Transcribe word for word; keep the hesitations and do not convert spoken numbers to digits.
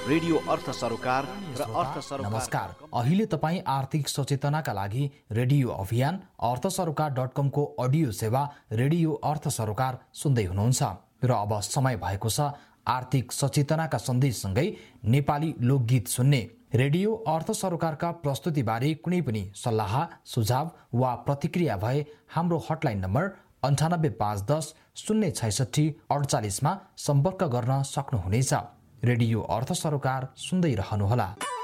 Radio अर्थ सरोकार र अर्थ सरोकार। नमस्कार, अहिले तपाईँ आर्थिक सचेतनाका लागि रेडियो अभियान अर्थ सरोकार डट कमको अडियो सेवा रेडियो अर्थ सरोकार सुन्दै हुनुहुन्छ र अब समय भएको छ आर्थिक सचेतनाका सन्देशसँगै नेपाली लोकगीत सुन्ने। रेडियो अर्थ सरोकारका प्रस्तुतिबारे कुनै पनि सल्लाह सुझाव वा प्रतिक्रिया भए हाम्रो हटलाइन नम्बर अन्ठानब्बे पाँच दस शून्य छैसठी अडचालिसमा सम्पर्क गर्न सक्नुहुनेछ। रेडियो अर्थ सरोकार सुन्दै रहनुहोला।